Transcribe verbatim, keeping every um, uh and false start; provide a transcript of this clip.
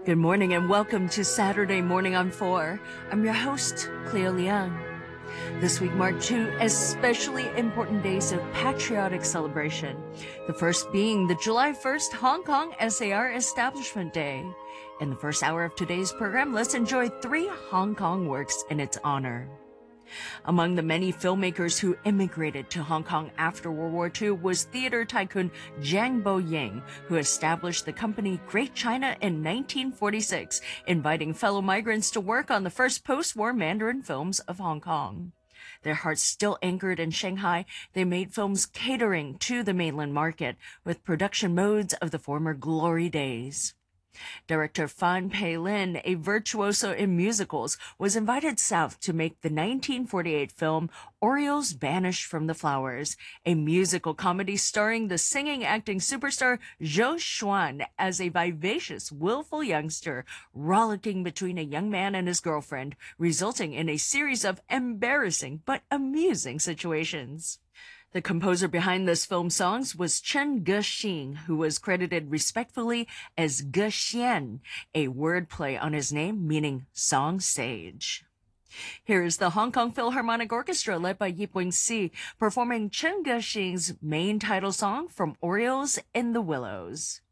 Good morning and welcome to Saturday Morning on four. I'm your host, Cleo Liang. This week marked two especially important days of patriotic celebration. The first being the July first Hong Kong S A R Establishment Day. In the first hour of today's program, let's enjoy three Hong Kong works in its honor. Among the many filmmakers who immigrated to Hong Kong after World War Two was theater tycoon Jiang Boying, who established the company Great China in nineteen forty-six, inviting fellow migrants to work on the first post-war Mandarin films of Hong Kong. Their hearts still anchored in Shanghai, they made films catering to the mainland market, with production modes of the former glory days. Director Fan Pei Lin, a virtuoso in musicals, was invited south to make the nineteen forty-eight film Orioles Banished from the Flowers, a musical comedy starring the singing-acting superstar Zhou Xuan as a vivacious, willful youngster rollicking between a young man and his girlfriend, resulting in a series of embarrassing but amusing situations. The composer behind this film's songs was Chen Gexing, who was credited respectfully as Gexian, a wordplay on his name meaning song sage. Here is the Hong Kong Philharmonic Orchestra led by Yip Wing-si performing Chen Gexing's main title song from Orioles in the Willows.